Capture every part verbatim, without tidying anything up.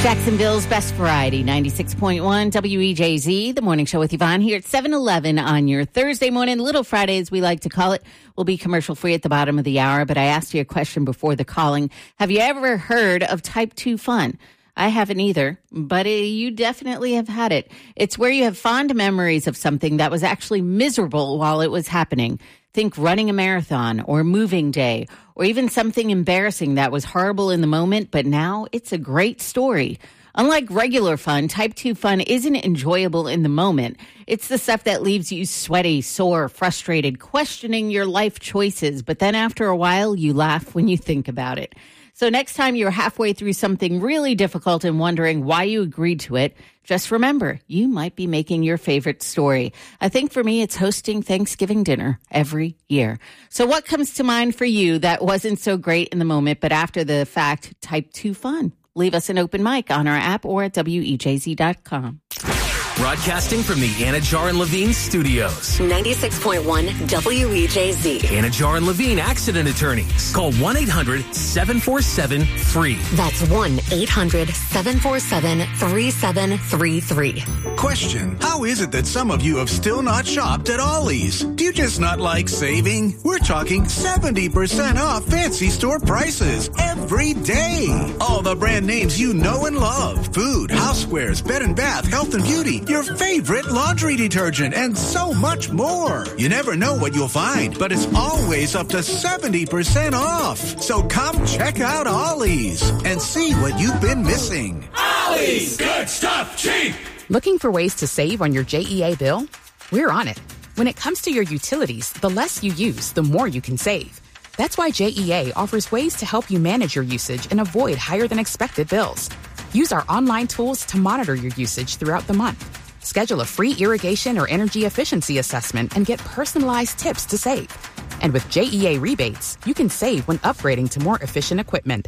Jacksonville's best variety, ninety-six point one W E J Z, the morning show with Yvonne here at seven eleven on your Thursday morning. Little Friday, as we like to call it, will be commercial free at the bottom of the hour. But I asked you a question before the calling. Have you ever heard of type two fun? I haven't either, but uh, you definitely have had it. It's where you have fond memories of something that was actually miserable while it was happening. Think running a marathon or moving day, or even something embarrassing that was horrible in the moment, but now it's a great story. Unlike regular fun, type two fun isn't enjoyable in the moment. It's the stuff that leaves you sweaty, sore, frustrated, questioning your life choices, but then after a while, you laugh when you think about it. So next time you're halfway through something really difficult and wondering why you agreed to it, just remember, you might be making your favorite story. I think for me, it's hosting Thanksgiving dinner every year. So what comes to mind for you that wasn't so great in the moment, but after the fact, type two fun? Leave us an open mic on our app or at W E J Z dot com. Broadcasting from the Anajar and Levine studios. ninety-six point one W E J Z. Anajar and Levine accident attorneys. Call one eight hundred seven four seven free. That's one eight hundred seven four seven three seven three three. Question: how is it that some of you have still not shopped at Ollie's? Do you just not like saving? We're talking seventy percent off fancy store prices every day. All the brand names you know and love. Food, housewares, bed and bath, health and beauty, your favorite laundry detergent, and so much more. You never know what you'll find, but it's always up to seventy percent off. So come check out Ollie's and see what you've been missing. Ollie's, good stuff, cheap. Looking for ways to save on your J E A bill? We're on it. When it comes to your utilities, the less you use, the more you can save. That's why J E A offers ways to help you manage your usage and avoid higher than expected bills. Use our online tools to monitor your usage throughout the month. Schedule a free irrigation or energy efficiency assessment and get personalized tips to save. And with J E A rebates, you can save when upgrading to more efficient equipment.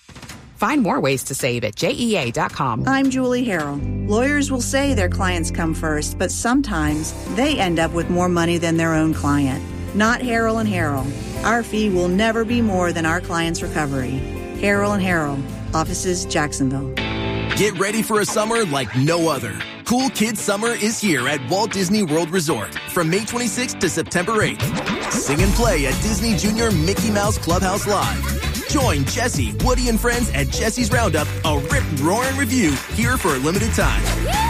Find more ways to save at J E A dot com. I'm Julie Harrell. Lawyers will say their clients come first, but sometimes they end up with more money than their own client. Not Harrell and Harrell. Our fee will never be more than our client's recovery. Harrell and Harrell. Offices, Jacksonville. Get ready for a summer like no other. Cool Kids Summer is here at Walt Disney World Resort from May twenty-sixth to September eighth. Sing and play at Disney Junior Mickey Mouse Clubhouse Live. Join Jesse, Woody, and friends at Jesse's Roundup, a rip-roaring review here for a limited time.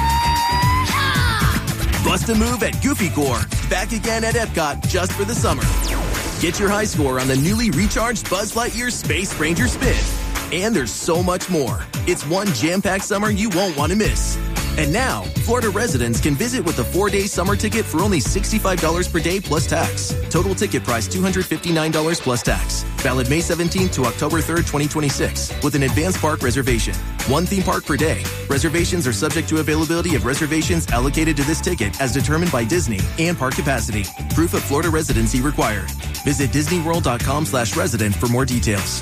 Bust a move at Goofy Gore, back again at Epcot just for the summer. Get your high score on the newly recharged Buzz Lightyear Space Ranger Spin. And there's so much more. It's one jam-packed summer you won't want to miss. And now, Florida residents can visit with a four-day summer ticket for only sixty-five dollars per day plus tax. Total ticket price two hundred fifty-nine dollars plus tax. Valid May seventeenth to October third, twenty twenty-six, with an advanced park reservation. One theme park per day. Reservations are subject to availability of reservations allocated to this ticket as determined by Disney and park capacity. Proof of Florida residency required. Visit disneyworld.com slash resident for more details.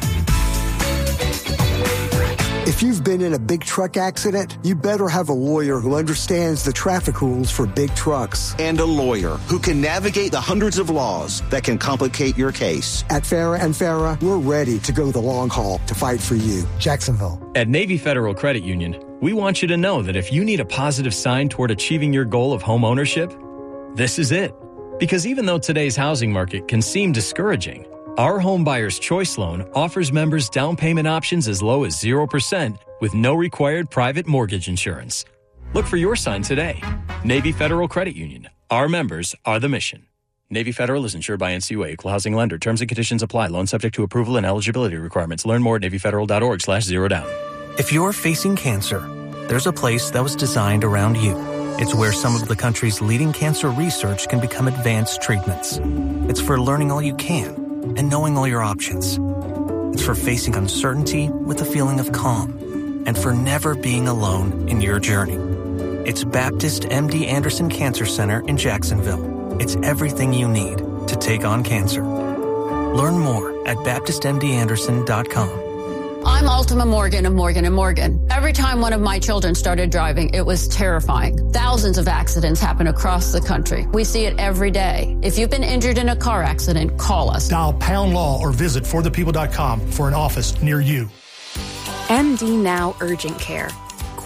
If you've been in a big truck accident, you better have a lawyer who understands the traffic rules for big trucks. And a lawyer who can navigate the hundreds of laws that can complicate your case. At Farah and Farah, we're ready to go the long haul to fight for you. Jacksonville. At Navy Federal Credit Union, we want you to know that if you need a positive sign toward achieving your goal of home ownership, this is it. Because even though today's housing market can seem discouraging, our Home Buyer's Choice Loan offers members down payment options as low as zero percent with no required private mortgage insurance. Look for your sign today. Navy Federal Credit Union. Our members are the mission. Navy Federal is insured by N C U A, Equal Housing Lender. Terms and conditions apply. Loan subject to approval and eligibility requirements. Learn more at NavyFederal.org slash zero down. If you're facing cancer, there's a place that was designed around you. It's where some of the country's leading cancer research can become advanced treatments. It's for learning all you can and knowing all your options. It's for facing uncertainty with a feeling of calm, and for never being alone in your journey. It's Baptist M D Anderson Cancer Center in Jacksonville. It's everything you need to take on cancer. Learn more at baptist m d anderson dot com. I'm Ultima Morgan of Morgan and Morgan. Every time one of my children started driving, it was terrifying. Thousands of accidents happen across the country. We see it every day. If you've been injured in a car accident, call us. Dial Pound Law or visit for the people dot com for an office near you. M D Now Urgent Care.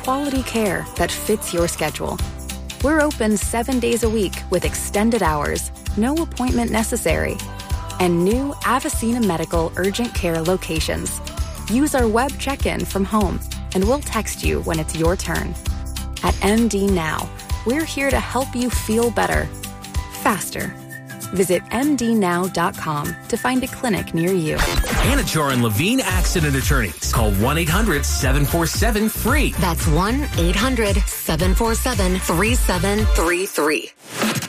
quality care that fits your schedule. We're open seven days a week with extended hours, no appointment necessary, and new Avicena Medical urgent care locations. Use our web check-in from home, and we'll text you when it's your turn. At M D Now, we're here to help you feel better, faster. Visit M D now dot com to find a clinic near you. Anachar and Levine Accident Attorneys. Call one eight hundred seven four seven free. That's one eight hundred seven four seven three seven three three.